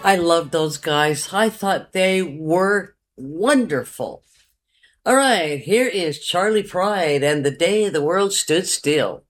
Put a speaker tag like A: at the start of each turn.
A: I loved those guys. I thought they were wonderful. All right, here is Charlie Pride and The Day the World Stood Still.